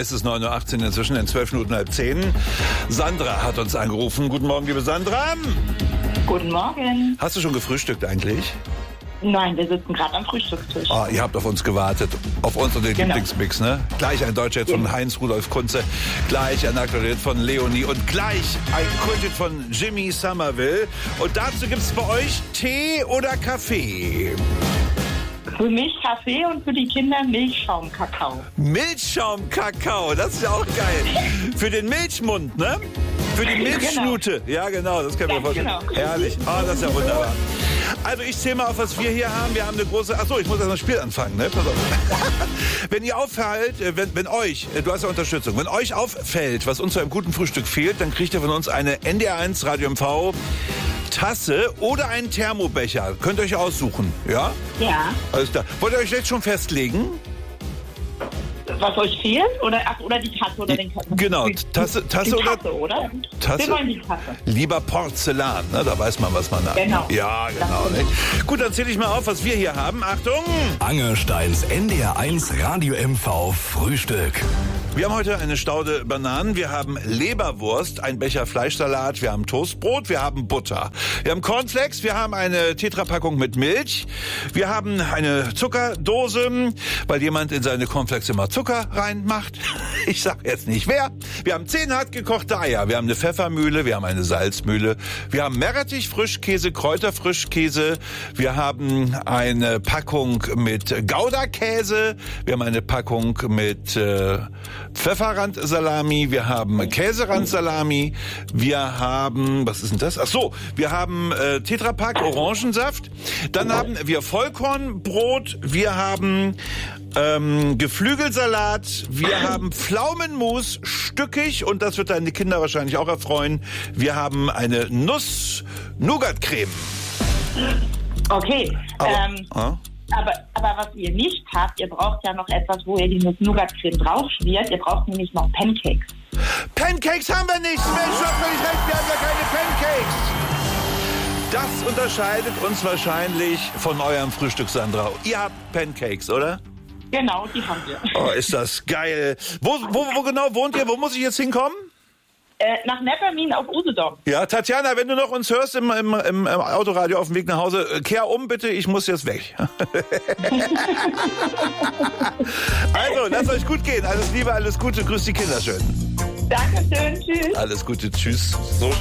Es ist 9.18 Uhr inzwischen, in 12 Minuten halb 10. Sandra hat uns angerufen. Guten Morgen, liebe Sandra. Guten Morgen. Hast du schon gefrühstückt eigentlich? Nein, wir sitzen gerade am Frühstückstisch. Oh, ihr habt auf uns gewartet. Auf uns und den Genau. Lieblingsmix, ne? Gleich ein Deutscher von Heinz Rudolf Kunze, gleich ein Aktuell von Leonie und gleich ein Kulthit von Jimmy Somerville. Und dazu gibt's bei euch Tee oder Kaffee? Für mich Kaffee und für die Kinder Milchschaumkakao. Milchschaumkakao, das ist ja auch geil. Für den Milchmund, ne? Für die Milchschnute. Ja, genau, das können wir vorstellen. Genau. Herrlich. Oh, das ist ja wunderbar. Also ich zähle mal auf, was wir hier haben. Wir haben eine große... Achso, ich muss erst mal das Spiel anfangen, ne? Pass auf. Wenn ihr auffällt, wenn euch, du hast ja Unterstützung, wenn euch auffällt, was uns zu einem guten Frühstück fehlt, dann kriegt ihr von uns eine NDR1 Radio MV Tasse oder einen Thermobecher. Könnt ihr euch aussuchen, ja? Ja. Alles klar. Wollt ihr euch jetzt schon festlegen? Was euch fehlt? Oder die Tasse oder den Kaffee? Genau, Tasse Die Tasse, oder... oder? Tasse? Wir wollen die Tasse. Lieber Porzellan, ne? Da weiß man, was man hat. Genau. Ja, genau. Ne? Gut, dann zähle ich mal auf, was wir hier haben. Achtung! Angersteins NDR1 Radio MV Frühstück. Wir haben heute eine Staude Bananen, wir haben Leberwurst, ein Becher Fleischsalat, wir haben Toastbrot, wir haben Butter. Wir haben Cornflakes, wir haben eine Tetrapackung mit Milch, wir haben eine Zuckerdose, weil jemand in seine Cornflakes immer Zucker reinmacht. Ich sag jetzt nicht wer. Wir haben 10 hart gekochte Eier, wir haben eine Pfeffermühle, wir haben eine Salzmühle, wir haben Meerrettich, Frischkäse, Kräuterfrischkäse, wir haben eine Packung mit Gouda-Käse, wir haben eine Packung mit Pfefferrandsalami, wir haben Käserandsalami, wir haben, was ist denn das? Ach so, wir haben Tetrapack Orangensaft, dann haben wir Vollkornbrot, wir haben Geflügelsalat, wir haben Pflaumenmus, stückig, und das wird deine Kinder wahrscheinlich auch erfreuen. Wir haben eine Nuss-Nougat-Creme. Okay. Aber was ihr nicht habt, ihr braucht ja noch etwas, wo ihr die Nuss-Nougat-Creme draufschmiert. Ihr braucht nämlich noch Pancakes. Pancakes haben wir nicht! Mensch, du hast völlig recht, wir haben ja keine Pancakes! Das unterscheidet uns wahrscheinlich von eurem Frühstück, Sandra. Ihr habt Pancakes, oder? Genau, die haben wir. Oh, ist das geil. Wo genau wohnt ihr? Wo muss ich jetzt hinkommen? Nach Neppermin auf Usedom. Ja, Tatjana, wenn du noch uns hörst im Autoradio auf dem Weg nach Hause, kehr um bitte, ich muss jetzt weg. Also, lasst euch gut gehen. Alles Liebe, alles Gute. Grüß die Kinder schön. Dankeschön, tschüss. Alles Gute, tschüss. So